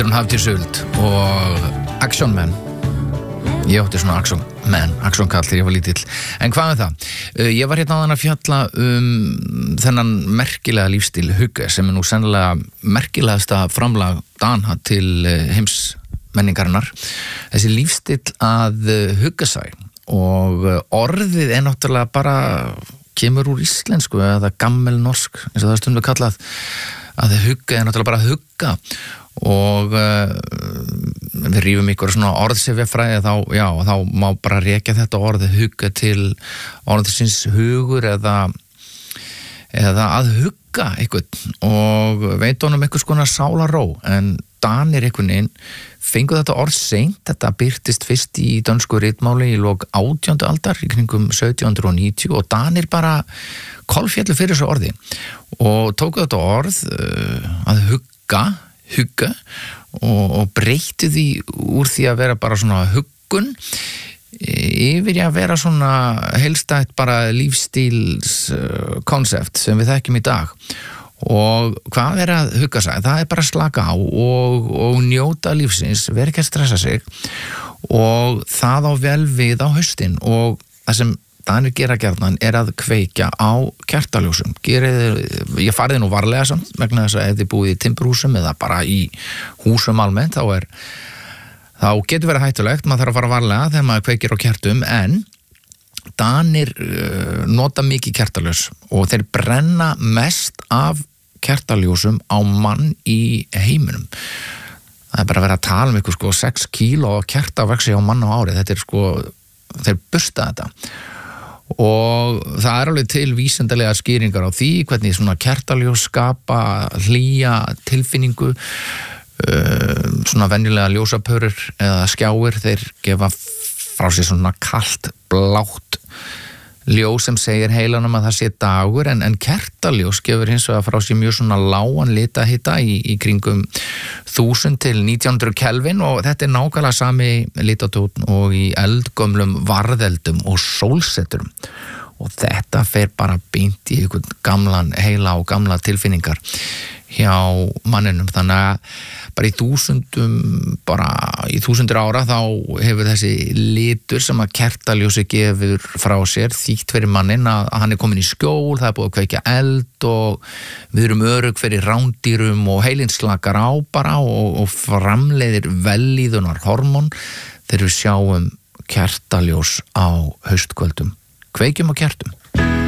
heldur hún Hafdís Huld og Action Man. Ég átti svona Action kall þegar ég var lítill. En hvað með það? Ég var hérna áðan að fjalla þennan merkilega lífstíl hugge sem nú sennilega merkilegasta framlag Danha til heimsmenningarinnar. Þessi lífstíl að hugga sig og orðið náttúrulega bara kemur úr íslensku eða gammelnorsk, eins og það stundum kallað, að hugga náttúrulega bara hugga og við rífum ykkur svona orðsifjafræði þá má bara rekja þetta orð hugga til orðsins hugur eða að hugga einhvern og veit honum einhvers konar sálarró en Danir einhvern veginn fengu þetta orð seint, þetta birtist fyrst í dönsku ritmáli í lok 18. aldar í kringum 1790 og Danir bara kolféllu fyrir þessu orði og tóku þetta orð að hugga og breytti því úr því að vera bara svona huggun yfir í að vera svona heilstætt bara lífstíls konsept sem við þekkjum í dag og hvað er að hugga sig? Það er bara að slaka á og njóta lífsins, vera ekki að stressa sig og það á vel við á haustin og það sem Danir gera gjarnan er að kveikja á kertaljósum. Ég farið nú varlega samt vegna þess að ef þið búið í timburhúsum eða bara í húsum almennt þá getur verið hættulegt, maður þarf að fara varlega þegar maður kveikir á kertum en Danir nota mikið kertaljós og þeir brenna mest af kertaljósum á mann í heiminum. Það er bara verið að tala ykkur 6 kíló kertavaxi á mann á ári, þetta er þeir bursta þetta og það er alveg til vísindalega skýringar á því hvernig svona kertaljós skapa hlýja tilfinningu svona venjulega ljósapörur eða skjáir, þeir gefa frá sér svona kalt blátt ljós sem segir heilanum að það sé dagur en kertaljós gefur hins vegar frá sér mjög svona lágan litahita í kringum 1000 til 1900 Kelvin og þetta er nákvæmlega sami litatónn og í eldgömlum varðeldum og sólseturum og þetta fer bara beint í einhvern gamlan heila og gamla tilfinningar hjá manninum þannig að bara í þúsundur ára þá hefur þessi litur sem að kertaljósi gefur frá sér þýtt fyrir mannin að hann er komin í skjól, það er búið að kveikja eld og við erum örugg fyrir rándýrum og heilinn slakar á bara og framleiðir vellíðunar hormón þegar við sjáum kertaljós á haustkvöldum. Kveikjum á kertum.